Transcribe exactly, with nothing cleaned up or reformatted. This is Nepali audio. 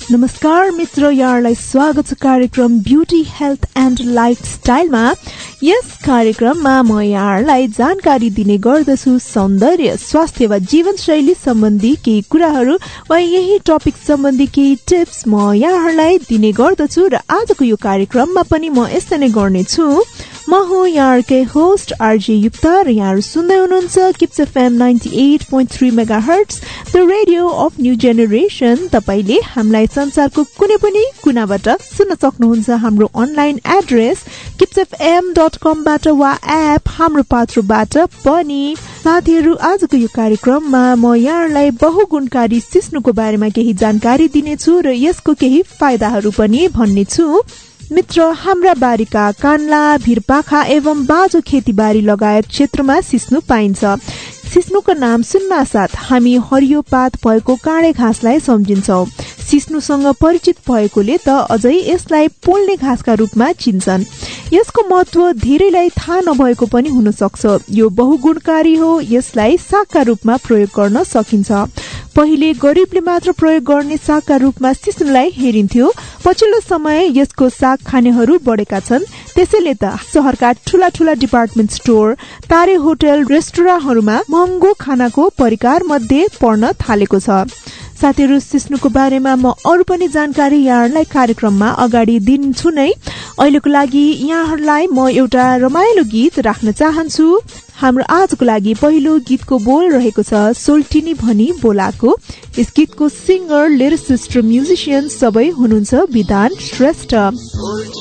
नमस्कार मित्र, यहाँलाई स्वागत छ कार्यक्रम ब्युटी हेल्थ एन्ड लाइफस्टाइलमा। यस कार्यक्रममा म यहाँलाई जानकारी दिने गर्दछु सौन्दर्य, स्वास्थ्य वा जीवनशैली सम्बन्धी केही कुराहरू वा यही टपिक सम्बन्धी केही टिप्स म यहाँलाई दिने गर्दछु। र आजको यो कार्यक्रममा पनि म यस्तै नै गर्नेछु। म हो यहाँकै होस्ट आरजे युक्ता र यहाँहरू सुन्दै हुनुहुन्छ kips FM ninety at point three megahertz, the radio of new generation. तपाईले हामीलाई संसारको कुनै पनि कुनाबाट सुन्न सक्नुहुन्छ। हाम्रो online address kips FM dot कम बाट वा एप हाम्रो पात्रोबाट पनि। साथीहरू, आजको यो कार्यक्रममा म यहाँलाई बहुगुणकारी सिस्नुको बारेमा केही जानकारी दिनेछु र यसको केही फाइदाहरू पनि भन्नेछु। मित्र, हाम्रा बारीका कान्ला, भिरपाखा एवं बाँझो खेतीबारी लगायत क्षेत्रमा सिस्नु पाइन्छ। सिस्नुको नाम सुन्नासाथ हामी हरियो पात भएको काँडे घाँसलाई सम्झिन्छौं। सिस्नुसँग परिचित भएकोले त अझै यसलाई पोल्ने घाँसका रूपमा चिन्छन्। यसको महत्व धेरैलाई थाहा नभएको पनि हुन सक्छ। यो बहुगुणकारी हो। यसलाई सागका रूपमा प्रयोग गर्न सकिन्छ। पहिले गरिबले मात्र प्रयोग गर्ने सागका रूपमा सिस्नुलाई हेरिन्थ्यो। पछिल्लो समय यसको साग खानेहरू बढेका छन्। त्यसैले त शहरका ठूला ठूला डिपार्टमेन्ट स्टोर, तारे होटल, रेस्टुराँहरूमा महँगो खानाको परिकार मध्ये पर्न थालेको छ। साथीहरू, सिस्नुको बारेमा म अरू पनि जानकारी यहाँहरूलाई कार्यक्रममा अगाडि दिन्छु नै। अहिलेको लागि यहाँहरूलाई म एउटा रमाइलो गीत राख्न चाहन्छु। हाम्रो आजको लागि पहिलो गीतको बोल रहेको छ सोल्टिनी भनी बोलाको। यस गीतको सिङ्गर, लिरिसिस्ट र म्युजिसियन सबै हुनुहुन्छ विधान श्रेष्ठ।